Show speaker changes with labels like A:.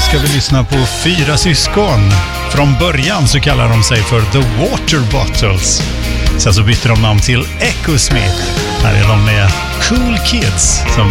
A: ska vi lyssna på 4 syskon. Från början så kallar de sig för The Water Bottles. Sen så bytte de namn till Echosmith. Här är de med Cool Kids som